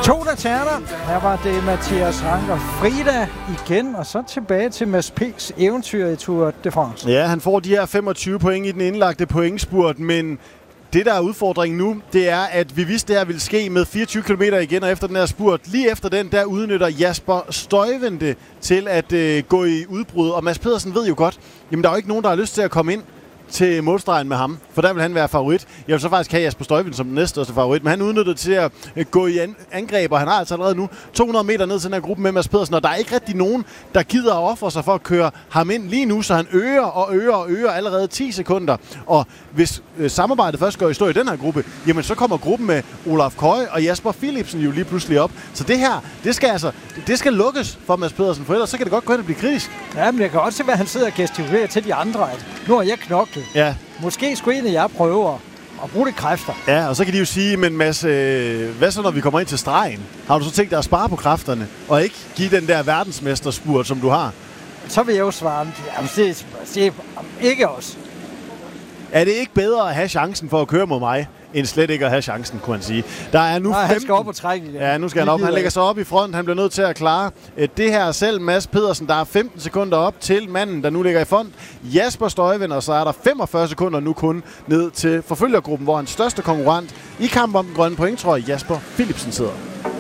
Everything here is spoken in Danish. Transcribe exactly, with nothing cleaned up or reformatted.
To der terner. Her var det Mathias Ranker Frida igen, og så tilbage til Mads P's eventyr i Tour de France. Ja, han får de her femogtyve point i den indlagte pointspurt, men det, der er udfordringen nu, det er, at vi vidste, det her ville ske med fireogtyve kilometer igen, og efter den her spurt, lige efter den, der udnytter Jasper Stuyven det til at øh, gå i udbrud. Og Mads Pedersen ved jo godt, jamen der er jo ikke nogen, der har lyst til at komme ind til målstregen med ham, for der vil han være favorit. Jeg vil så faktisk have Jasper Stuyven som den næststørste favorit, men han udnyttede til at gå i angreb, og han har altså allerede nu to hundrede meter ned til den her gruppe med Mads Pedersen, og der er ikke rigtig nogen, der gider at ofre sig for at køre ham ind lige nu, så han øger og øger og øger allerede ti sekunder. Og hvis øh, samarbejdet først går i stå i den her gruppe, jamen så kommer gruppen med Olaf Køj og Jasper Philipsen jo lige pludselig op. Så det her, det skal altså, det skal lukkes for Mads Pedersen, for ellers så kan det godt gå hen og blive kritisk. Ja, men jeg kan også se, hvad han sidder og gestikulerer til de andre, at nu har jeg knoklet. Ja. Måske skulle en af jer prøve at bruge det kræfter. Ja, og så kan de jo sige, men Mads, øh, hvad så når vi kommer ind til stregen? Har du så tænkt dig at spare på kræfterne, og ikke give den der verdensmesterspurt, som du har? Så vil jeg jo svare, jamen det, det ikke os. Er det ikke bedre at have chancen for at køre mod mig, end slet ikke at have chancen, kunne han sige. Der er nu Nej, femten... han skal op og trække igen. Ja, nu skal han op. Han lægger sig op i front. Han bliver nødt til at klare det her selv. Mads Pedersen, der er femten sekunder op til manden, der nu ligger i front. Jasper Stuyven, og så er der femogfyrre sekunder nu kun ned til forfølgergruppen, hvor hans største konkurrent i kampen om den grønne point, tror jeg, Jasper Philipsen sidder.